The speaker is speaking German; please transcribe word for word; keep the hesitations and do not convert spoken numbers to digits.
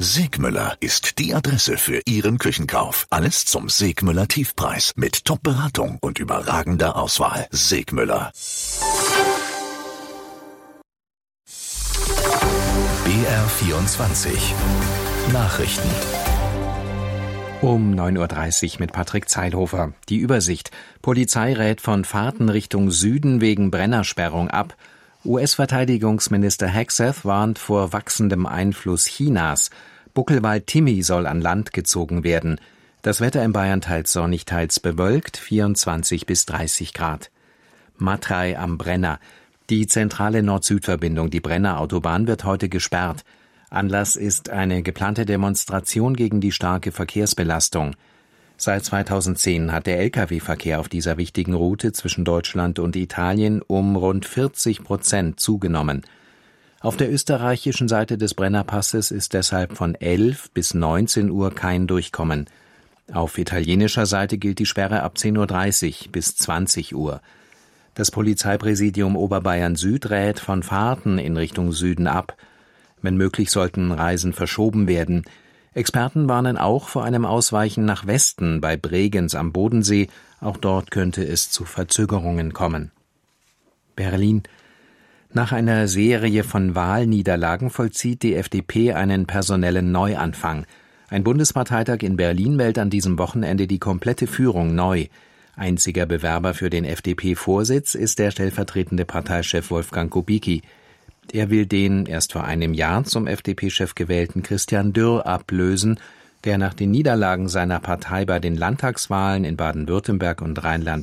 Segmüller ist die Adresse für Ihren Küchenkauf. Alles zum Segmüller Tiefpreis mit Top-Beratung und überragender Auswahl. Segmüller. B R vierundzwanzig Nachrichten. Um neun Uhr dreißig mit Patrick Zeilhofer. Die Übersicht. Polizei rät von Fahrten Richtung Süden wegen Brennersperrung ab. U S-Verteidigungsminister Hegseth warnt vor wachsendem Einfluss Chinas. Buckelwald-Timmy soll an Land gezogen werden. Das Wetter in Bayern teils sonnig, teils bewölkt, vierundzwanzig bis dreißig Grad. Matrei am Brenner. Die zentrale Nord-Süd-Verbindung, die Brenner-Autobahn, wird heute gesperrt. Anlass ist eine geplante Demonstration gegen die starke Verkehrsbelastung. Seit zweitausendzehn hat der L K W-Verkehr auf dieser wichtigen Route zwischen Deutschland und Italien um rund vierzig Prozent zugenommen. Auf der österreichischen Seite des Brennerpasses ist deshalb von elf bis neunzehn Uhr kein Durchkommen. Auf italienischer Seite gilt die Sperre ab zehn Uhr dreißig bis zwanzig Uhr. Das Polizeipräsidium Oberbayern Süd rät von Fahrten in Richtung Süden ab. Wenn möglich, sollten Reisen verschoben werden. Experten warnen auch vor einem Ausweichen nach Westen bei Bregenz am Bodensee. Auch dort könnte es zu Verzögerungen kommen. Berlin. Nach einer Serie von Wahlniederlagen vollzieht die F D P einen personellen Neuanfang. Ein Bundesparteitag in Berlin wählt an diesem Wochenende die komplette Führung neu. Einziger Bewerber für den F D P-Vorsitz ist der stellvertretende Parteichef Wolfgang Kubicki. Er will den erst vor einem Jahr zum F D P-Chef gewählten Christian Dürr ablösen, der nach den Niederlagen seiner Partei bei den Landtagswahlen in Baden-Württemberg und Rheinland